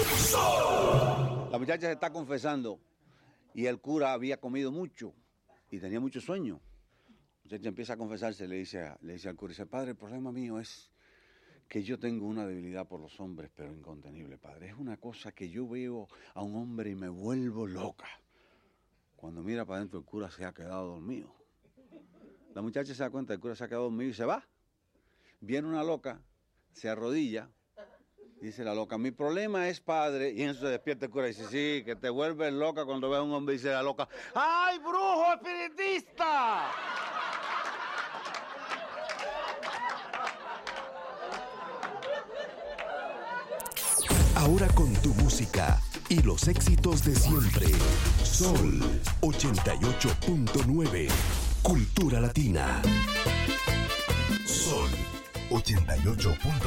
La muchacha se está confesando y el cura había comido mucho y tenía mucho sueño. La muchacha empieza a confesarse, le dice al cura, dice, padre, el problema mío es que yo tengo una debilidad por los hombres, pero incontenible, padre. Es una cosa que yo veo a un hombre y me vuelvo loca. Cuando mira para adentro, el cura se ha quedado dormido. La muchacha se da cuenta, el cura se ha quedado dormido y se va. Viene una loca, se arrodilla, dice la loca, mi problema es, padre, y en eso se despierta el cura y dice, sí, que te vuelves loca cuando ves a un hombre, dice la loca, ¡ay, brujo espiritista! Ahora con tu música y los éxitos de siempre. Sol 88.9. Cultura Latina. Sol 88.9.